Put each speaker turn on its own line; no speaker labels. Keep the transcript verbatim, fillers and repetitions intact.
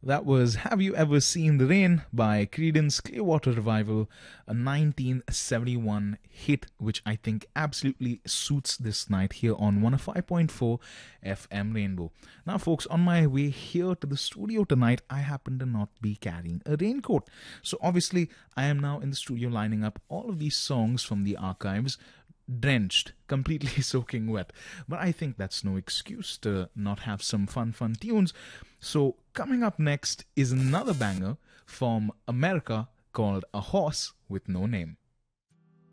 That was Have You Ever Seen the Rain by Creedence Clearwater Revival, a nineteen seventy-one hit which I think absolutely suits this night here on one oh five point four F M Rainbow. Now, folks, on my way here to the studio tonight, I happen to not be carrying a raincoat. So, obviously, I am now in the studio lining up all of these songs from the archives, drenched, completely soaking wet. But I think that's no excuse to not have some fun, fun tunes. So, coming up next is another banger from America called A Horse with No Name.